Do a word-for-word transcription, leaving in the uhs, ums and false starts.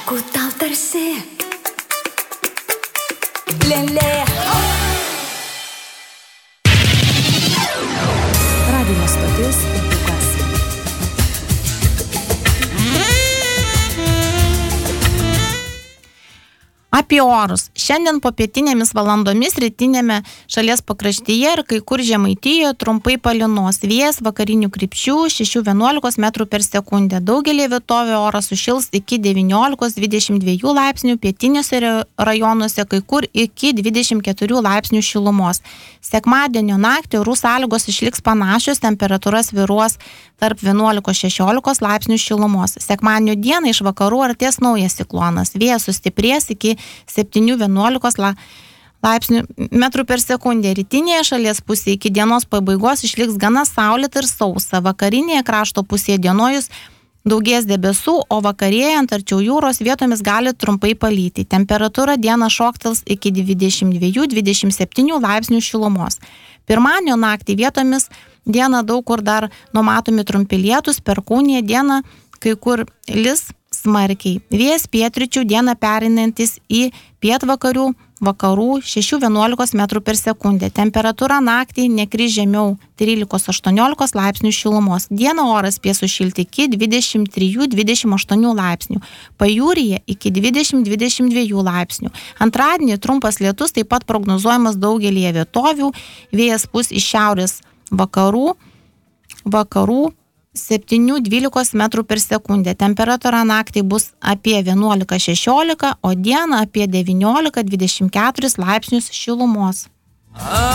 Ku tau tarsi lėlė. Radio stotis Bukas. Apie orus. Šiandien popietinėmis valandomis rytinėme šalies pakraštyje ir kai kur Žemaitijoje trumpai palynos. Vėjas vakarinių krypčių šeši vienuolika metrų per sekundę. Daugelį vietovių oras sušils iki devyniolika dvidešimt dva laipsnių, pietiniuose rajonuose kai kur iki dvidešimt keturių laipsnių šilumos. Sekmadienio naktį orų sąlygos išliks panašios, temperatūra svyruos tarp vienuolika šešiolika laipsnių šilumos. Sekmadienio dieną iš vakarų artės naujas ciklonas. Vėjas sustiprės iki septyni vienuolika laipsnių metrų per sekundę. Rytinėje šalies pusėje iki dienos pabaigos išliks gana saulėta ir sausa. Vakarinėje krašto pusėje dienojus daugės debesų, o vakarėjant arčiau jūros vietomis gali trumpai palyti. Temperatūra dieną šoktels iki dvidešimt dva dvidešimt septyni laipsnių šilumos. Pirmadienio naktį vietomis dieną daug kur dar numatomi trumpi lietūs, perkūnija dieną kai kur lis smarkiai. Vėjas pietryčių dieną pereinantis į pietvakarių vakarų šeši vienuolika metrų per sekundę. Temperatūra naktį nekris žemiau trylika aštuoniolika laipsnių šilumos. Dieną oras spės sušilti iki dvidešimt trijų dvidešimt aštuonių laipsnių. Pajūryje iki dvidešimt dvidešimt dviejų laipsnių. Antradienį trumpas lietus taip pat prognozuojamas daugelyje vietovių. Vėjas pūs iš šiaurės vakarų, vakarų septyni dvylika metrų per sekundę. Temperatūra naktį bus apie vienuolika šešiolika, o dieną apie devyniolika dvidešimt keturis laipsnius šilumos.